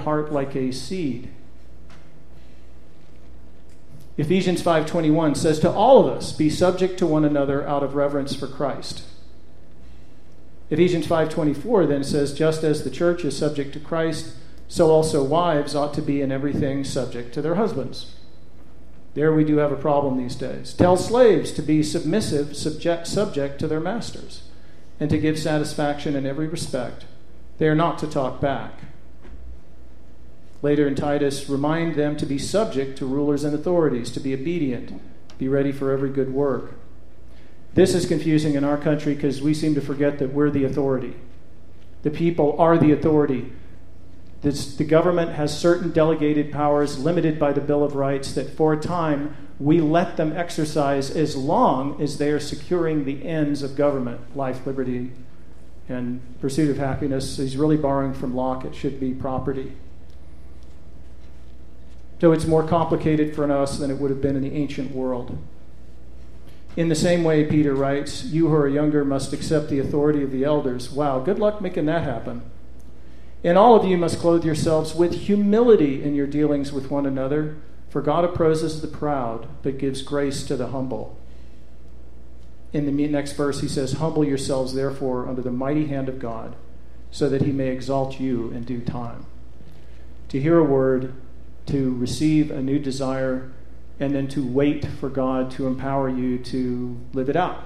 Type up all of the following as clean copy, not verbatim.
heart like a seed. Ephesians 5:21 says, to all of us, be subject to one another out of reverence for Christ. Ephesians 5:24 then says, just as the church is subject to Christ, so also wives ought to be in everything subject to their husbands. There we do have a problem these days. Tell slaves to be submissive, subject to their masters, and to give satisfaction in every respect. They are not to talk back. Later in Titus, remind them to be subject to rulers and authorities, to be obedient, be ready for every good work. This is confusing in our country because we seem to forget that we're the authority. The people are the authority. The government has certain delegated powers limited by the Bill of Rights that for a time we let them exercise as long as they are securing the ends of government, life, liberty, and pursuit of happiness. He's really borrowing from Locke. It should be property. So it's more complicated for us than it would have been in the ancient world. In the same way, Peter writes, you who are younger must accept the authority of the elders. Wow, good luck making that happen. And all of you must clothe yourselves with humility in your dealings with one another, for God opposes the proud, but gives grace to the humble. In the next verse, he says, humble yourselves, therefore, under the mighty hand of God, so that he may exalt you in due time. To hear a word, to receive a new desire, and then to wait for God to empower you to live it out.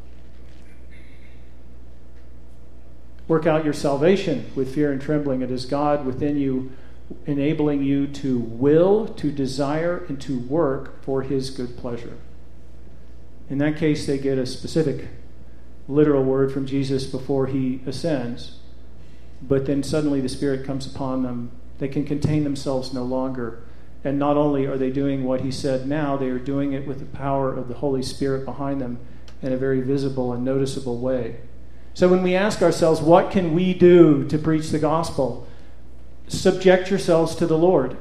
Work out your salvation with fear and trembling. It is God within you, enabling you to will, to desire, and to work for his good pleasure. In that case, they get a specific literal word from Jesus before he ascends, but then suddenly the Spirit comes upon them. They can contain themselves no longer. And not only are they doing what he said now, they are doing it with the power of the Holy Spirit behind them in a very visible and noticeable way. So when we ask ourselves, what can we do to preach the gospel? Subject yourselves to the Lord.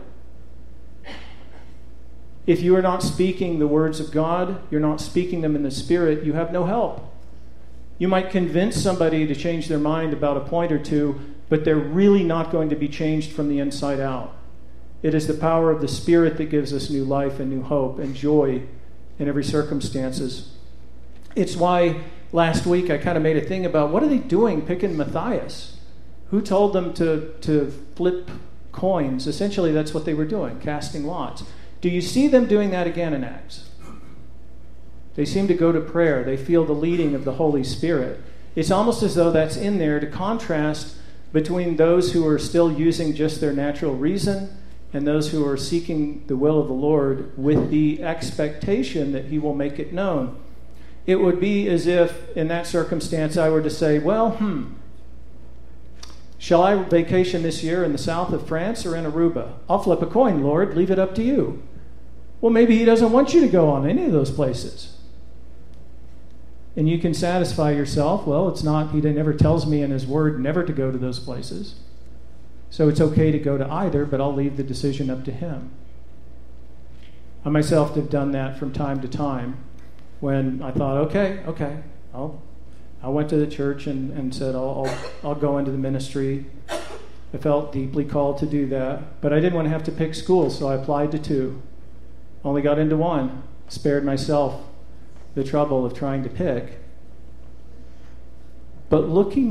If you are not speaking the words of God, you're not speaking them in the Spirit, you have no help. You might convince somebody to change their mind about a point or two, but they're really not going to be changed from the inside out. It is the power of the Spirit that gives us new life and new hope and joy in every circumstances. It's why last week I kind of made a thing about what are they doing picking Matthias? Who told them to flip coins? Essentially, that's what they were doing, casting lots. Do you see them doing that again in Acts? They seem to go to prayer. They feel the leading of the Holy Spirit. It's almost as though that's in there to contrast between those who are still using just their natural reason and those who are seeking the will of the Lord with the expectation that he will make it known. It would be as if, in that circumstance, I were to say, well, shall I vacation this year in the south of France or in Aruba? I'll flip a coin, Lord. Leave it up to you. Well, maybe he doesn't want you to go on any of those places. And you can satisfy yourself, well, it's not, he never tells me in his word never to go to those places. So it's okay to go to either, but I'll leave the decision up to him. I myself have done that from time to time when I thought, okay, I went to the church and said, I'll go into the ministry. I felt deeply called to do that, but I didn't want to have to pick schools, so I applied to 2. Only got into 1, spared myself the trouble of trying to pick. But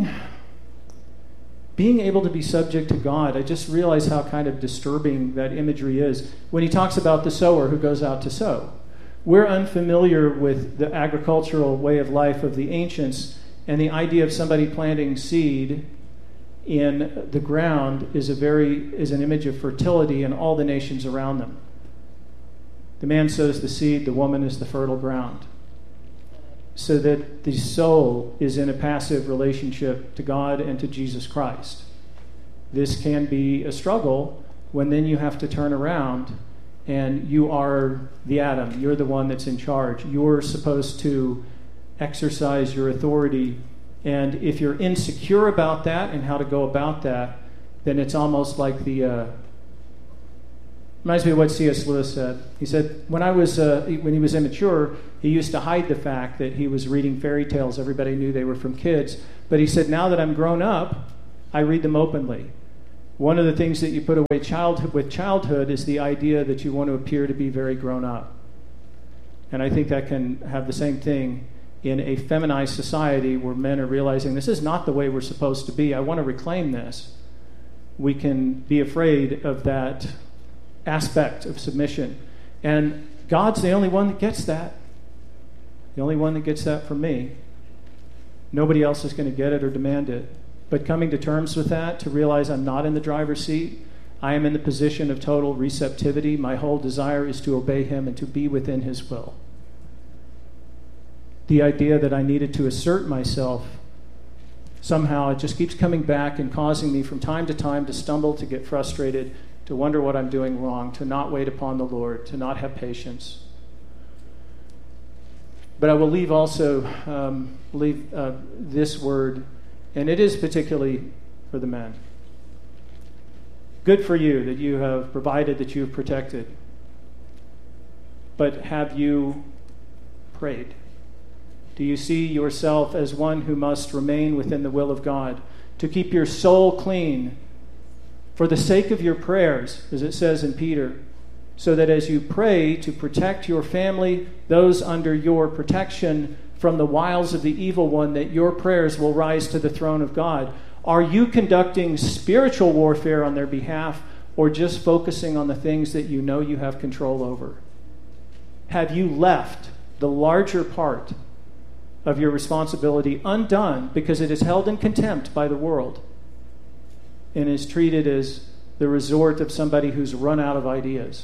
being able to be subject to God, I just realize how kind of disturbing that imagery is. When he talks about the sower who goes out to sow, we're unfamiliar with the agricultural way of life of the ancients, and the idea of somebody planting seed in the ground is an image of fertility in all the nations around them. The man sows the seed, the woman is the fertile ground. So that the soul is in a passive relationship to God and to Jesus Christ. This can be a struggle when then you have to turn around and you are the Adam. You're the one that's in charge. You're supposed to exercise your authority. And if you're insecure about that and how to go about that, then it's almost like reminds me of what C.S. Lewis said. He said, when he was immature, he used to hide the fact that he was reading fairy tales. Everybody knew they were from kids. But he said, now that I'm grown up, I read them openly. One of the things that you put away with childhood is the idea that you want to appear to be very grown up. And I think that can have the same thing in a feminized society where men are realizing this is not the way we're supposed to be. I want to reclaim this. We can be afraid of that aspect of submission. And God's the only one that gets that. The only one that gets that from me. Nobody else is going to get it or demand it. But coming to terms with that, to realize I'm not in the driver's seat, I am in the position of total receptivity. My whole desire is to obey him and to be within his will. The idea that I needed to assert myself, somehow it just keeps coming back and causing me from time to time to stumble, to get frustrated, to wonder what I'm doing wrong, to not wait upon the Lord, to not have patience. But I will leave this word, and it is particularly for the men. Good for you that you have provided, that you have protected. But have you prayed? Do you see yourself as one who must remain within the will of God, to keep your soul clean for the sake of your prayers, as it says in Peter, so that as you pray to protect your family, those under your protection from the wiles of the evil one, that your prayers will rise to the throne of God? Are you conducting spiritual warfare on their behalf, or just focusing on the things that you know you have control over? Have you left the larger part of your responsibility undone because it is held in contempt by the world and is treated as the resort of somebody who's run out of ideas?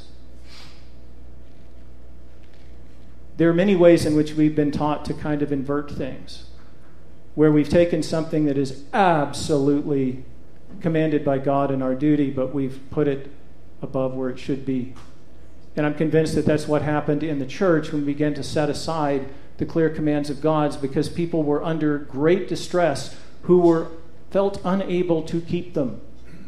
There are many ways in which we've been taught to kind of invert things, where we've taken something that is absolutely commanded by God and our duty, but we've put it above where it should be. And I'm convinced that that's what happened in the church when we began to set aside the clear commands of God, because people were under great distress who felt unable to keep them.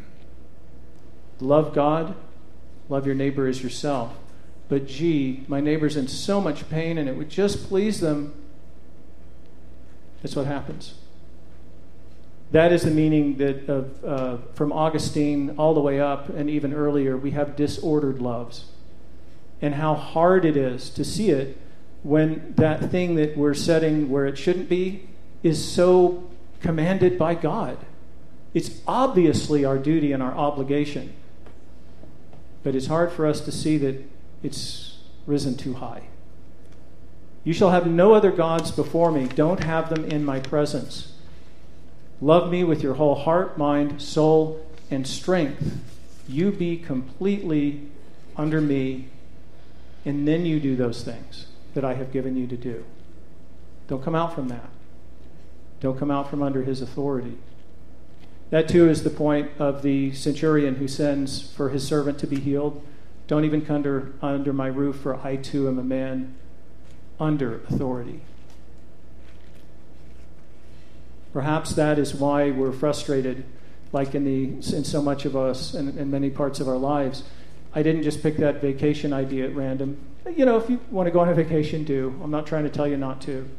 Love God, love your neighbor as yourself. But gee, my neighbor's in so much pain and it would just please them. That's what happens. That is the meaning that from Augustine all the way up and even earlier, we have disordered loves. And how hard it is to see it when that thing that we're setting where it shouldn't be is so commanded by God. It's obviously our duty and our obligation. But it's hard for us to see that it's risen too high. You shall have no other gods before me. Don't have them in my presence. Love me with your whole heart, mind, soul, and strength. You be completely under me, and then you do those things that I have given you to do. Don't come out from that. Don't come out from under his authority. That too is the point of the centurion who sends for his servant to be healed. Don't even come under my roof, for I too am a man under authority. Perhaps that is why we're frustrated, like in so much of us and in many parts of our lives. I didn't just pick that vacation idea at random. You know, if you want to go on a vacation, do. I'm not trying to tell you not to.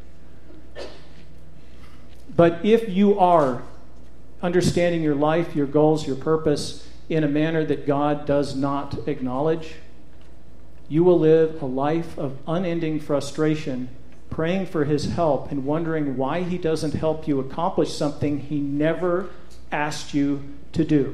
But if you are understanding your life, your goals, your purpose in a manner that God does not acknowledge, you will live a life of unending frustration, praying for his help and wondering why he doesn't help you accomplish something he never asked you to do.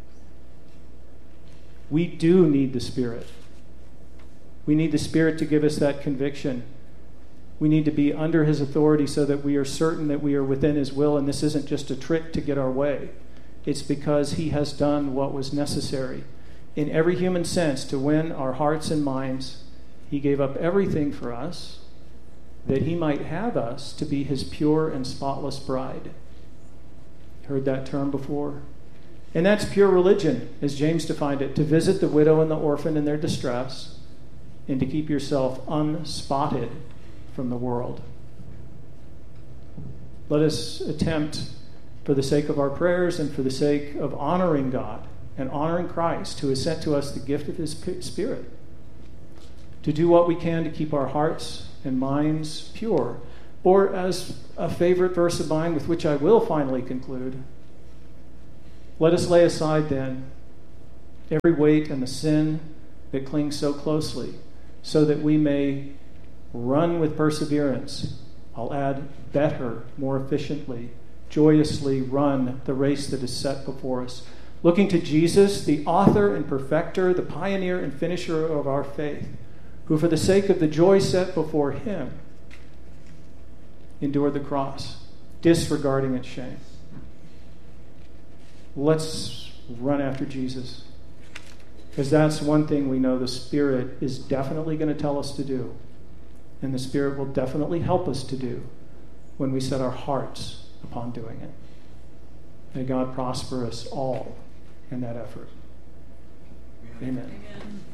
We do need the Spirit. We need the Spirit to give us that conviction. We need to be under his authority so that we are certain that we are within his will, and this isn't just a trick to get our way. It's because he has done what was necessary. In every human sense, to win our hearts and minds, he gave up everything for us that he might have us to be his pure and spotless bride. Heard that term before? And that's pure religion, as James defined it, to visit the widow and the orphan in their distress and to keep yourself unspotted from the world. Let us attempt, for the sake of our prayers and for the sake of honoring God and honoring Christ, who has sent to us the gift of his Spirit, to do what we can to keep our hearts and minds pure. Or, as a favorite verse of mine with which I will finally conclude, Let us lay aside then every weight and the sin that clings so closely, so that we may run with perseverance. I'll add better, more efficiently, joyously run the race that is set before us, looking to Jesus, the author and perfecter, the pioneer and finisher of our faith, who for the sake of the joy set before him endured the cross, disregarding its shame. Let's run after Jesus, because that's one thing we know the Spirit is definitely going to tell us to do, and the Spirit will definitely help us to do when we set our hearts upon doing it. May God prosper us all in that effort. Amen. Amen.